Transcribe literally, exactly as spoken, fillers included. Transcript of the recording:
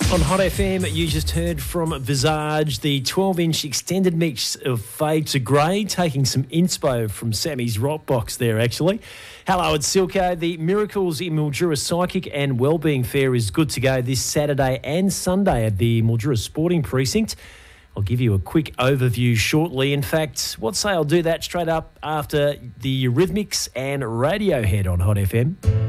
On Hot F M, you just heard from Visage, the twelve-inch extended mix of Fade to Grey, taking some inspo from Sammy's Rockbox there, actually. Hello, it's Silko. The Miracles in Mildura Psychic and Wellbeing Fair is good to go this Saturday and Sunday at the Mildura Sporting Precinct. I'll give you a quick overview shortly. In fact, what say I'll do that straight up after the Eurythmics and Radiohead on Hot F M.